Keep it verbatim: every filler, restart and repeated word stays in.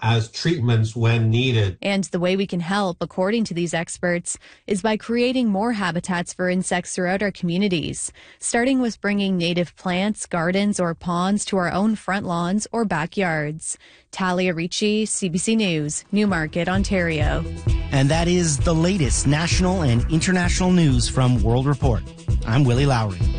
as treatments when needed. And the way we can help, according to these experts, is by creating more habitats for insects throughout our communities, starting with bringing native plants, gardens, or ponds to our own front lawns or backyards. Talia Ricci, C B C News, Newmarket, Ontario. And that is the latest national and international news from World Report. I'm Willie Lowry.